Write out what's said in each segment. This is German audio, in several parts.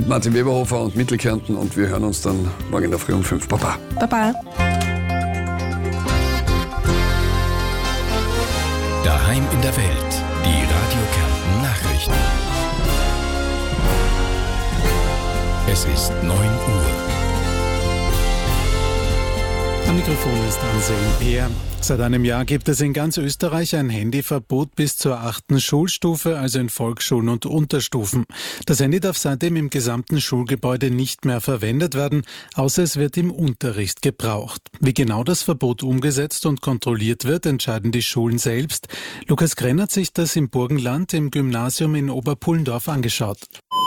mit Martin Weberhofer und Mittelkärnten und wir hören uns dann morgen in der Früh um 5. Baba. Baba. Daheim in der Welt. Die Radio Kärnten Nachrichten. Es ist 9 Uhr. Am Mikrofon ist Anselm Peer. Seit einem Jahr gibt es in ganz Österreich ein Handyverbot bis zur 8. Schulstufe, also in Volksschulen und Unterstufen. Das Handy darf seitdem im gesamten Schulgebäude nicht mehr verwendet werden, außer es wird im Unterricht gebraucht. Wie genau das Verbot umgesetzt und kontrolliert wird, entscheiden die Schulen selbst. Lukas Krenn hat sich das im Burgenland im Gymnasium in Oberpullendorf angeschaut.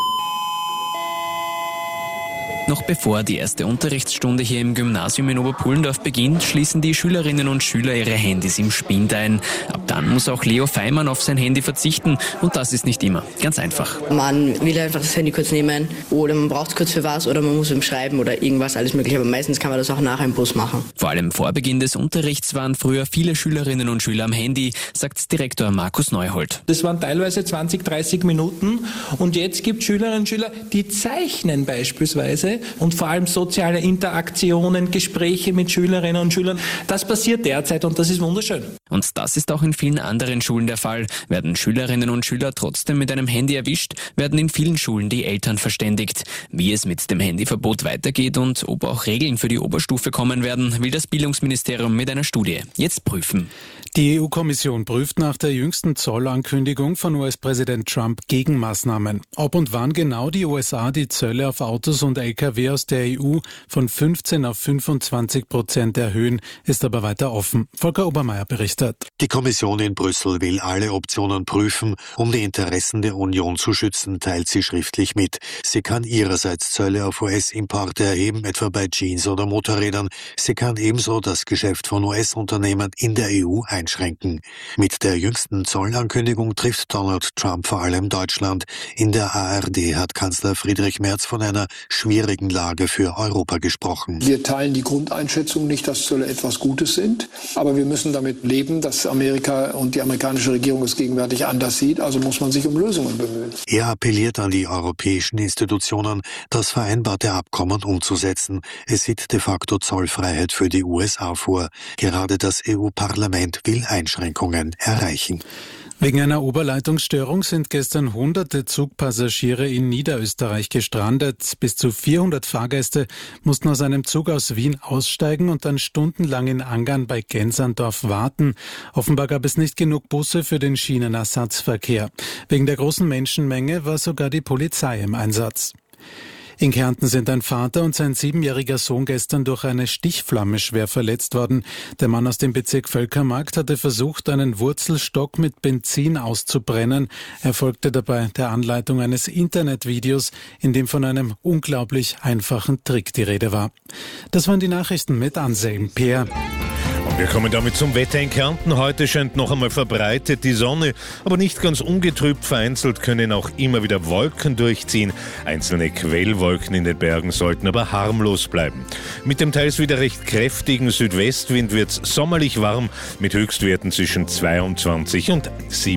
Noch bevor die erste Unterrichtsstunde hier im Gymnasium in Oberpullendorf beginnt, schließen die Schülerinnen und Schüler ihre Handys im Spind ein. Ab dann muss auch Leo Feimann auf sein Handy verzichten und das ist nicht immer ganz einfach. Man will einfach das Handy kurz nehmen oder man braucht es kurz für was oder man muss ihm schreiben oder irgendwas, alles mögliche. Aber meistens kann man das auch nach einem Bus machen. Vor allem vor Beginn des Unterrichts waren früher viele Schülerinnen und Schüler am Handy, sagt Direktor Markus Neuhold. Das waren teilweise 20, 30 Minuten und jetzt gibt es Schülerinnen und Schüler, die zeichnen beispielsweise und vor allem soziale Interaktionen, Gespräche mit Schülerinnen und Schülern. Das passiert derzeit und das ist wunderschön. Und das ist auch in vielen anderen Schulen der Fall. Werden Schülerinnen und Schüler trotzdem mit einem Handy erwischt, werden in vielen Schulen die Eltern verständigt. Wie es mit dem Handyverbot weitergeht und ob auch Regeln für die Oberstufe kommen werden, will das Bildungsministerium mit einer Studie jetzt prüfen. Die EU-Kommission prüft nach der jüngsten Zollankündigung von US-Präsident Trump Gegenmaßnahmen. Ob und wann genau die USA die Zölle auf Autos und Lkw aus der EU von 15 auf 25% erhöhen, ist aber weiter offen. Volker Obermeier berichtet. Die Kommission in Brüssel will alle Optionen prüfen, um die Interessen der Union zu schützen, teilt sie schriftlich mit. Sie kann ihrerseits Zölle auf US-Importe erheben, etwa bei Jeans oder Motorrädern. Sie kann ebenso das Geschäft von US-Unternehmen in der EU einschränken. Mit der jüngsten Zollankündigung trifft Donald Trump vor allem Deutschland. In der ARD hat Kanzler Friedrich Merz von einer schwierigen Lage für Europa gesprochen. Wir teilen die Grundeinschätzung nicht, dass Zölle etwas Gutes sind, aber wir müssen damit leben, dass Amerika und die amerikanische Regierung es gegenwärtig anders sieht, also muss man sich um Lösungen bemühen. Er appelliert an die europäischen Institutionen, das vereinbarte Abkommen umzusetzen. Es sieht de facto Zollfreiheit für die USA vor. Gerade das EU-Parlament will Einschränkungen erreichen. Wegen einer Oberleitungsstörung sind gestern hunderte Zugpassagiere in Niederösterreich gestrandet. Bis zu 400 Fahrgäste mussten aus einem Zug aus Wien aussteigen und dann stundenlang in Angern bei Genserndorf warten. Offenbar gab es nicht genug Busse für den Schienenersatzverkehr. Wegen der großen Menschenmenge war sogar die Polizei im Einsatz. In Kärnten sind ein Vater und sein 7-jähriger Sohn gestern durch eine Stichflamme schwer verletzt worden. Der Mann aus dem Bezirk Völkermarkt hatte versucht, einen Wurzelstock mit Benzin auszubrennen. Er folgte dabei der Anleitung eines Internetvideos, in dem von einem unglaublich einfachen Trick die Rede war. Das waren die Nachrichten mit Anselm Peer. Und wir kommen damit zum Wetter in Kärnten. Heute scheint noch einmal verbreitet die Sonne, aber nicht ganz ungetrübt. Vereinzelt können auch immer wieder Wolken durchziehen. Einzelne Quellwolken in den Bergen sollten aber harmlos bleiben. Mit dem teils wieder recht kräftigen Südwestwind wird es sommerlich warm mit Höchstwerten zwischen 22 und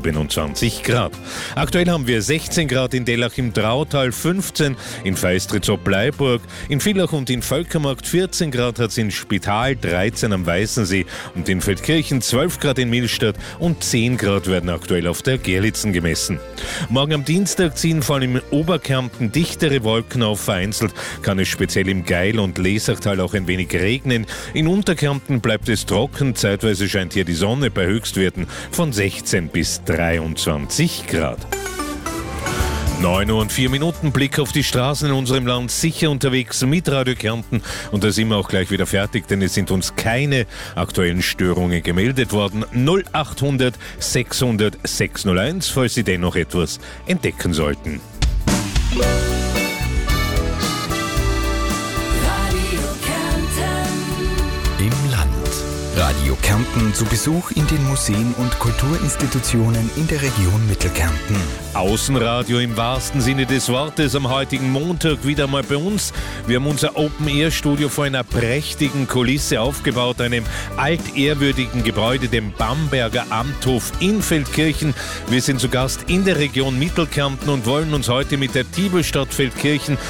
27 Grad. Aktuell haben wir 16 Grad in Dellach im Drautal, 15 in Feistritz-ob-Bleiburg, in Villach und in Völkermarkt 14 Grad hat es in Spital, 13 am Weißensee und in Feldkirchen, 12 Grad in Millstatt und 10 Grad werden aktuell auf der Gerlitzen gemessen. Morgen am Dienstag ziehen vor allem im Oberkärnten dichtere Wolken auf. Vereinzelt kann es speziell im Geil- und Lesachtal auch ein wenig regnen. In Unterkärnten bleibt es trocken, zeitweise scheint hier die Sonne bei Höchstwerten von 16 bis 23 Grad. 9:04, Blick auf die Straßen in unserem Land, sicher unterwegs mit Radio Kärnten und da sind wir auch gleich wieder fertig, denn es sind uns keine aktuellen Störungen gemeldet worden. 0800 600 601, falls Sie dennoch etwas entdecken sollten. Im Land. Radio Kärnten zu Besuch in den Museen und Kulturinstitutionen in der Region Mittelkärnten. Außenradio im wahrsten Sinne des Wortes am heutigen Montag wieder mal bei uns. Wir haben unser Open-Air-Studio vor einer prächtigen Kulisse aufgebaut, einem altehrwürdigen Gebäude, dem Bamberger Amthof in Feldkirchen. Wir sind zu Gast in der Region Mittelkärnten und wollen uns heute mit der Tibelstadt Feldkirchen